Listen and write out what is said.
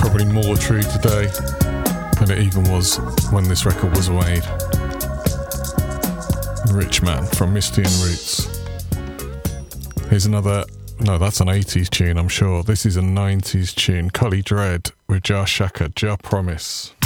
probably more true today than it even was when this record was made. Rich Man from Misty and Roots. Here's another, no, that's an 80s tune, I'm sure. This is a 90s tune. Cully Dread with Jah Shaka, Jah Promise.